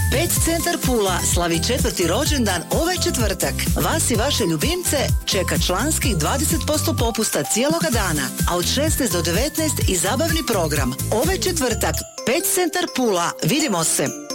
Pet Centar Pula slavi 4. rođendan ovaj četvrtak. Vas i vaše ljubimce čeka članskih 20% popusta cijeloga dana, a od 16 do 19 i zabavni program. Ovaj četvrtak Pet Centar Pula. Vidimo se!